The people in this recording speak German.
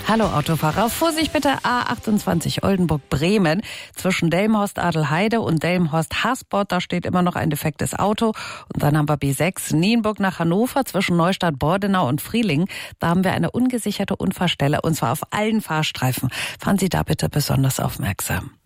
Hallo Autofahrer, Vorsicht bitte, A28 Oldenburg-Bremen. Zwischen Delmenhorst-Adelheide und Delmenhorst-Hasport, da steht immer noch ein defektes Auto. Und dann haben wir B6 Nienburg nach Hannover zwischen Neustadt-Bordenau und Frielingen. Da haben wir eine ungesicherte Unfallstelle und zwar auf allen Fahrstreifen. Fahren Sie da bitte besonders aufmerksam.